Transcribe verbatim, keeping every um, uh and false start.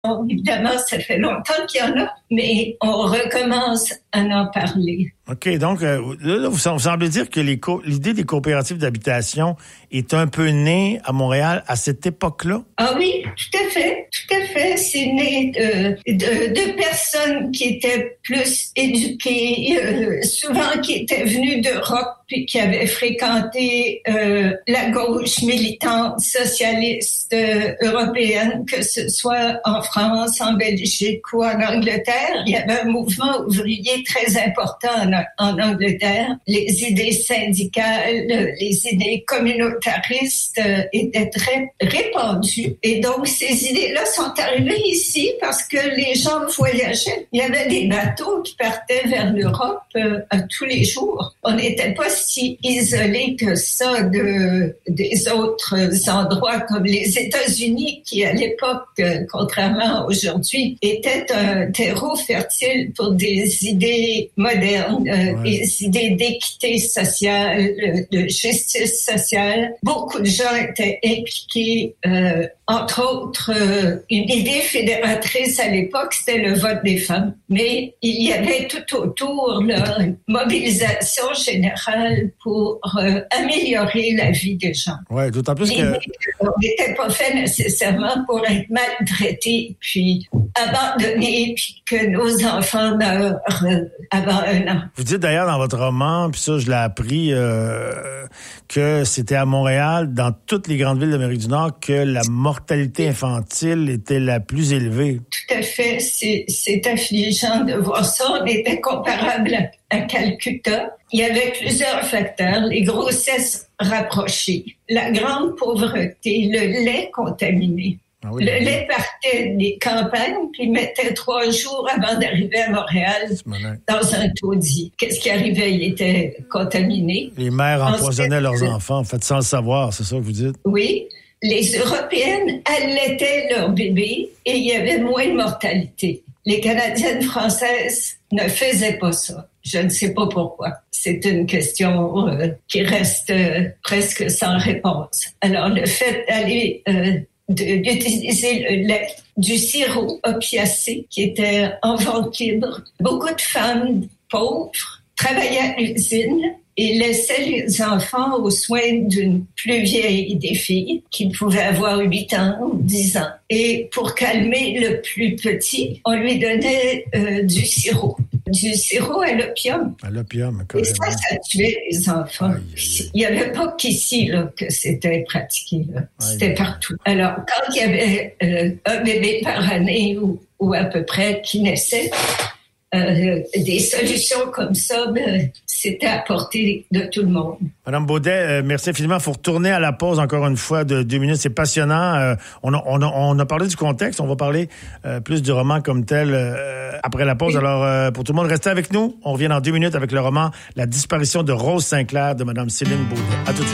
Bon, évidemment, ça fait longtemps qu'il y en a, mais on recommence à en parler. OK, donc euh, là, vous, vous semblez dire que les co- l'idée des coopératives d'habitation est un peu née à Montréal à cette époque-là? Ah oui, tout à fait, tout à fait. C'est né de, de, de personnes qui étaient plus éduquées, euh, souvent qui étaient venues d'Europe puis qui avaient fréquenté euh, la gauche militante socialiste euh, européenne, que ce soit en France, en Belgique ou en Angleterre. Il y avait un mouvement ouvrier très important en, en Angleterre. Les idées syndicales, les idées communautaristes euh, étaient très répandues. Et donc, ces idées-là sont arrivées ici parce que les gens voyageaient. Il y avait des bateaux qui partaient vers l'Europe euh, à tous les jours. On n'était pas si isolés que ça de, des autres endroits comme les États-Unis qui, à l'époque, euh, contrairement à aujourd'hui, étaient un terreau fertile pour des idées modernes, euh, ouais. des idées d'équité sociale, de justice sociale. Beaucoup de gens étaient impliqués, euh, entre autres, euh, une idée fédératrice à l'époque, c'était le vote des femmes. Mais il y avait tout autour là, une mobilisation générale pour euh, améliorer la vie des gens. Oui, d'autant plus que... On n'était pas fait nécessairement pour être maltraités, puis abandonnés, puis que nos enfants meurent euh, avant un an. Vous dites d'ailleurs dans votre roman, puis ça, je l'ai appris, euh, que c'était à Montréal, dans toutes les grandes villes d'Amérique du Nord, que la mortalité infantile était la plus élevée. Tout à fait. C'est, c'est affligeant de voir ça. On était comparable à, à Calcutta. Il y avait plusieurs facteurs. Les grossesses rapprochées, la grande pauvreté, le lait contaminé. Ah oui, le oui. lait partait des campagnes, puis mettait trois jours avant d'arriver à Montréal dans un taudis. Qu'est-ce qui arrivait? Il était contaminé. Les mères empoisonnaient leurs enfants, en fait, sans le savoir, c'est ça que vous dites? Oui. Les Européennes allaitaient leurs bébés et il y avait moins de mortalité. Les Canadiennes françaises ne faisaient pas ça. Je ne sais pas pourquoi. C'est une question euh, qui reste euh, presque sans réponse. Alors, le fait d'aller... Euh, De, d'utiliser le lait, du sirop opiacé qui était en vente libre. Beaucoup de femmes pauvres travaillaient à l'usine et laissaient les enfants aux soins d'une plus vieille des filles qui pouvait avoir huit ans ou dix ans. Et pour calmer le plus petit, on lui donnait euh, du sirop. Du sirop à l'opium. À l'opium, carrément. Et ça, ça tuait les enfants. Aïe, aïe. Il n'y avait pas qu'ici là, que c'était pratiqué. Là. C'était aïe. Partout. Alors, quand il y avait euh, un bébé par année ou, ou à peu près qui naissait, Euh, des solutions comme ça, ben, c'était à portée de tout le monde. Madame Baudet, euh, merci infiniment. Il faut retourner à la pause encore une fois de deux minutes. C'est passionnant. Euh, on, a, on, a, on a parlé du contexte. On va parler euh, plus du roman comme tel euh, après la pause. Oui. Alors, euh, pour tout le monde, restez avec nous. On revient dans deux minutes avec le roman « La disparition de Rose Sinclair » de Madame Céline Baudet. À tout de suite.